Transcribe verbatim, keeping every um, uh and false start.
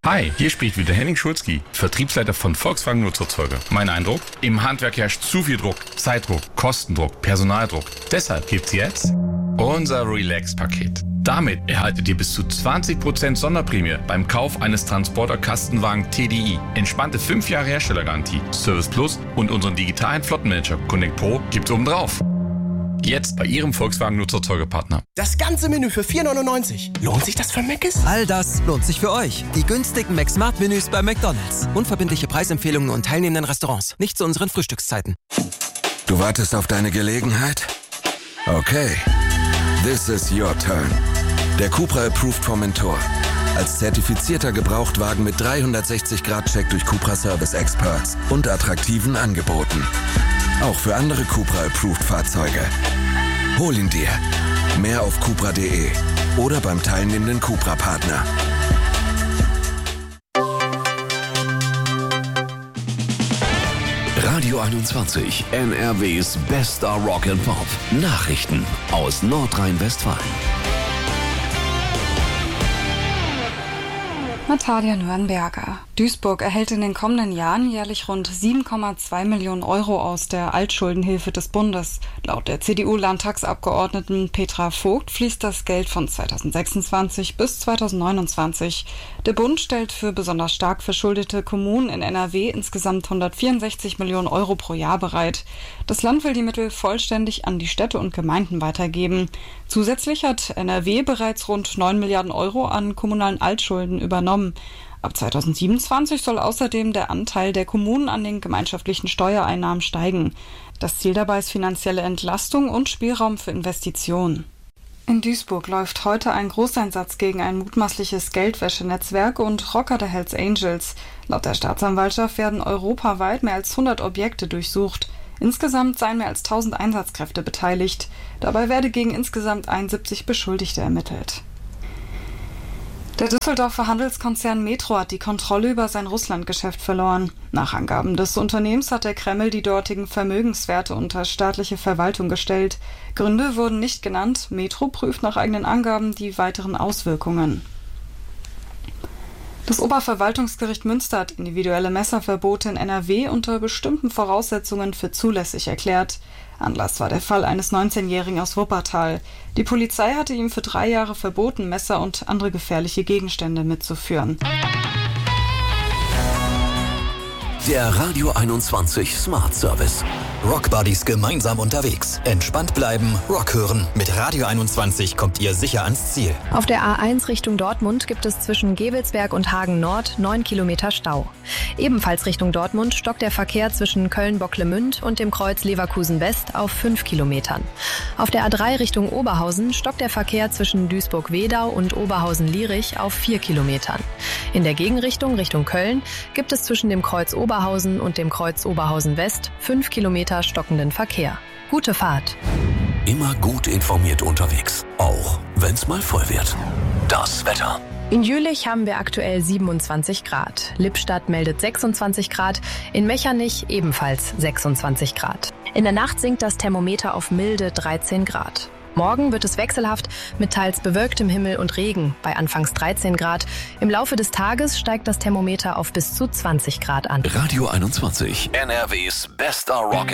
Hi, hier spricht wieder Henning Schulzki, Vertriebsleiter von Volkswagen Nutzerzeuger. Mein Eindruck? Im Handwerk herrscht zu viel Druck, Zeitdruck, Kostendruck, Personaldruck. Deshalb gibt's jetzt unser Relax-Paket. Damit erhaltet ihr bis zu zwanzig Prozent Sonderprämie beim Kauf eines Transporter-Kastenwagen T D I. Entspannte fünf Jahre Herstellergarantie, Service Plus und unseren digitalen Flottenmanager Connect Pro gibt's obendrauf. Jetzt bei Ihrem Volkswagen-Nutzerzeugerpartner. Das ganze Menü für vier neunundneunzig. Lohnt sich das für Mc's? All das lohnt sich für euch. Die günstigen McSmart-Menüs bei McDonald's. Unverbindliche Preisempfehlungen und teilnehmenden Restaurants. Nicht zu unseren Frühstückszeiten. Du wartest auf deine Gelegenheit? Okay. This is your turn. Der Cupra Approved Formentor. Als zertifizierter Gebrauchtwagen mit dreihundertsechzig Grad Check durch Cupra Service Experts und attraktiven Angeboten. Auch für andere Cupra Approved Fahrzeuge. Hol ihn dir. Mehr auf cupra punkt de oder beim teilnehmenden Cupra-Partner. Radio einundzwanzig, N R Ws bester Rock and Pop. Nachrichten aus Nordrhein-Westfalen. Natalia Nürnberger. Duisburg erhält in den kommenden Jahren jährlich rund sieben Komma zwei Millionen Euro aus der Altschuldenhilfe des Bundes. Laut der C D U-Landtagsabgeordneten Petra Vogt fließt das Geld von zweitausendsechsundzwanzig bis zweitausendneunundzwanzig. Der Bund stellt für besonders stark verschuldete Kommunen in N R W insgesamt hundertvierundsechzig Millionen Euro pro Jahr bereit. Das Land will die Mittel vollständig an die Städte und Gemeinden weitergeben. Zusätzlich hat N R W bereits rund neun Milliarden Euro an kommunalen Altschulden übernommen. Ab zweitausendsiebenundzwanzig soll außerdem der Anteil der Kommunen an den gemeinschaftlichen Steuereinnahmen steigen. Das Ziel dabei ist finanzielle Entlastung und Spielraum für Investitionen. In Duisburg läuft heute ein Großeinsatz gegen ein mutmaßliches Geldwäschenetzwerk und Rocker der Hells Angels. Laut der Staatsanwaltschaft werden europaweit mehr als hundert Objekte durchsucht. Insgesamt seien mehr als tausend Einsatzkräfte beteiligt. Dabei werde gegen insgesamt einundsiebzig Beschuldigte ermittelt. Der Düsseldorfer Handelskonzern Metro hat die Kontrolle über sein Russlandgeschäft verloren. Nach Angaben des Unternehmens hat der Kreml die dortigen Vermögenswerte unter staatliche Verwaltung gestellt. Gründe wurden nicht genannt. Metro prüft nach eigenen Angaben die weiteren Auswirkungen. Das Oberverwaltungsgericht Münster hat individuelle Messerverbote in N R W unter bestimmten Voraussetzungen für zulässig erklärt. Anlass war der Fall eines neunzehnjährigen aus Wuppertal. Die Polizei hatte ihm für drei Jahre verboten, Messer und andere gefährliche Gegenstände mitzuführen. Der Radio einundzwanzig Smart Service. Rockbuddies gemeinsam unterwegs. Entspannt bleiben, Rock hören. Mit Radio einundzwanzig kommt ihr sicher ans Ziel. Auf der A eins Richtung Dortmund gibt es zwischen Gevelsberg und Hagen Nord neun Kilometer Stau. Ebenfalls Richtung Dortmund stockt der Verkehr zwischen Köln-Bocklemünd und dem Kreuz Leverkusen West auf fünf Kilometern. Auf der A drei Richtung Oberhausen stockt der Verkehr zwischen Duisburg-Wedau und Oberhausen-Lierich auf vier Kilometern. In der Gegenrichtung Richtung Köln gibt es zwischen dem Kreuz Oberhausen und dem Kreuz Oberhausen West fünf Kilometer stockenden Verkehr. Gute Fahrt. Immer gut informiert unterwegs, auch wenn's mal voll wird. Das Wetter. In Jülich haben wir aktuell siebenundzwanzig Grad. Lippstadt meldet sechsundzwanzig Grad, in Mechernich ebenfalls sechsundzwanzig Grad. In der Nacht sinkt das Thermometer auf milde dreizehn Grad. Morgen wird es wechselhaft mit teils bewölktem Himmel und Regen bei anfangs dreizehn Grad. Im Laufe des Tages steigt das Thermometer auf bis zu zwanzig Grad an. Radio einundzwanzig, N R Ws bester Rock